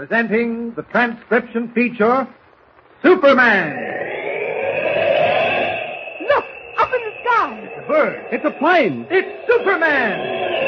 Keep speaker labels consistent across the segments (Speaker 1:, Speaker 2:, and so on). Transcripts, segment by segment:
Speaker 1: Presenting the transcription feature, Superman.
Speaker 2: Look, up in the sky.
Speaker 1: It's a bird. It's a plane. It's Superman.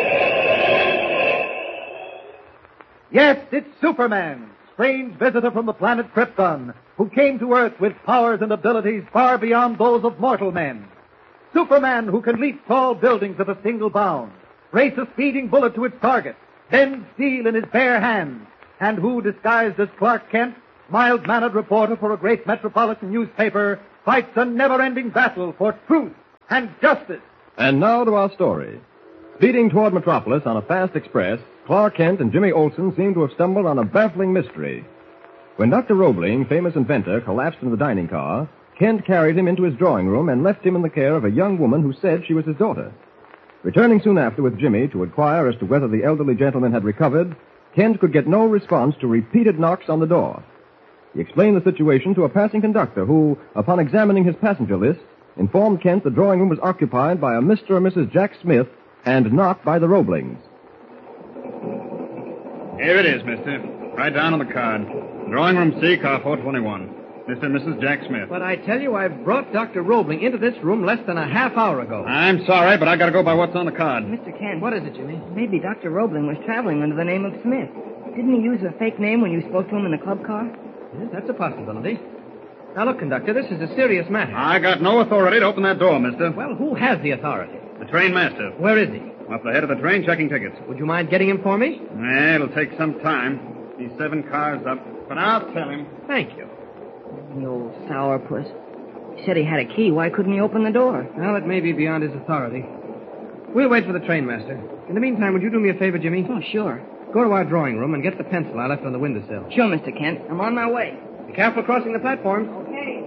Speaker 1: Yes, it's Superman, strange visitor from the planet Krypton, who came to Earth with powers and abilities far beyond those of mortal men. Superman who can leap tall buildings at a single bound, race a speeding bullet to its target, bend steel in his bare hands, and who, disguised as Clark Kent, mild-mannered reporter for a great metropolitan newspaper, fights a never-ending battle for truth and justice.
Speaker 3: And now to our story. Speeding toward Metropolis on a fast express, Clark Kent and Jimmy Olsen seem to have stumbled on a baffling mystery. When Dr. Roebling, famous inventor, collapsed in the dining car, Kent carried him into his drawing room and left him in the care of a young woman who said she was his daughter. Returning soon after with Jimmy to inquire as to whether the elderly gentleman had recovered, Kent could get no response to repeated knocks on the door. He explained the situation to a passing conductor who, upon examining his passenger list, informed Kent the drawing room was occupied by a Mr. and Mrs. Jack Smith and not by the Roeblings.
Speaker 4: Here it is, mister. Right down on the card. Drawing room C, car 421. Mr. and Mrs. Jack Smith.
Speaker 5: But I tell you, I've brought Dr. Roebling into this room less than a half hour ago.
Speaker 4: I'm sorry, but I gotta go by what's on the card.
Speaker 2: Mr. Kent.
Speaker 5: What is it, Jimmy?
Speaker 2: Maybe Dr. Roebling was traveling under the name of Smith. Didn't he use a fake name when you spoke to him in the club car?
Speaker 5: Yes, that's a possibility. Now, look, conductor, this is a serious matter.
Speaker 4: I got no authority to open that door, mister.
Speaker 5: Well, who has the authority?
Speaker 4: The train master.
Speaker 5: Where is he?
Speaker 4: Up the head of the train checking tickets.
Speaker 5: Would you mind getting him for me?
Speaker 4: It'll take some time. He's 7 cars up. But I'll tell him.
Speaker 5: Thank you.
Speaker 2: The old sourpuss. He said he had a key. Why couldn't he open the door?
Speaker 5: Well, it may be beyond his authority. We'll wait for the train master. In the meantime, would you do me a favor, Jimmy?
Speaker 2: Oh, sure.
Speaker 5: Go to our drawing room and get the pencil I left on the windowsill.
Speaker 2: Sure, Mr. Kent. I'm on my way.
Speaker 5: Be careful crossing the platform.
Speaker 2: Okay.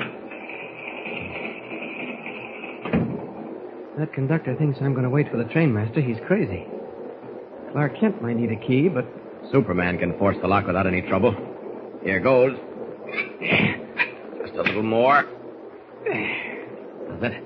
Speaker 5: That conductor thinks I'm going to wait for the train master. He's crazy. Clark Kent might need a key, but
Speaker 6: Superman can force the lock without any trouble. Here goes. Just a little more. Does it?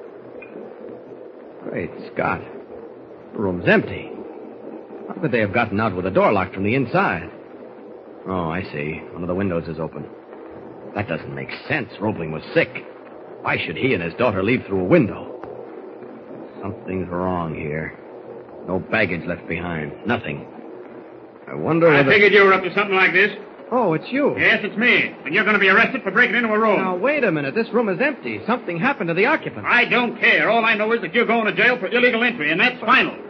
Speaker 6: Great Scott. The room's empty. How could they have gotten out with the door locked from the inside? Oh, I see. One of the windows is open. That doesn't make sense. Roebling was sick. Why should he and his daughter leave through a window? Something's wrong here. No baggage left behind. Nothing. I wonder
Speaker 4: I
Speaker 6: whether...
Speaker 4: figured you were up to something like this.
Speaker 5: Oh, it's you.
Speaker 4: Yes, it's me. And you're going to be arrested for breaking into a room.
Speaker 5: Now, wait a minute. This room is empty. Something happened to the occupant.
Speaker 4: I don't care. All I know is that you're going to jail for illegal entry, and that's final.